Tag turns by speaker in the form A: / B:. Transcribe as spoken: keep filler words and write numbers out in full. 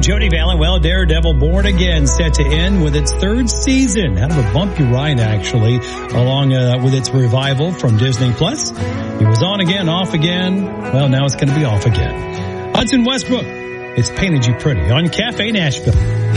A: Jody Valley, well, Daredevil Born Again set to end with its third season. Kind of a bumpy ride, actually, along uh, with its revival from Disney Plus. It was on again, off again. Well, now it's going to be off again. Hudson Westbrook, It's Painted You Pretty on Cafe Nashville.